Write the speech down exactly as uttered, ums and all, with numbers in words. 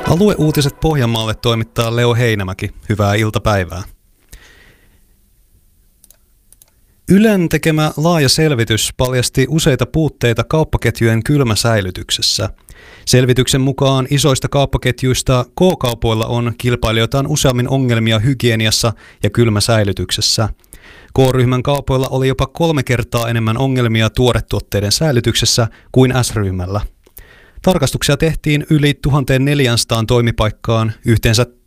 Alueuutiset Pohjanmaalle toimittaa Leo Heinämäki. Hyvää iltapäivää. Ylen tekemä laaja selvitys paljasti useita puutteita kauppaketjujen kylmäsäilytyksessä. Selvityksen mukaan isoista kauppaketjuista K-kaupoilla on kilpailijoitaan useammin ongelmia hygieniassa ja kylmäsäilytyksessä. K-ryhmän kaupoilla oli jopa kolme kertaa enemmän ongelmia tuoretuotteiden säilytyksessä kuin S-ryhmällä. Tarkastuksia tehtiin yli tuhatneljäsataa toimipaikkaan, yhteensä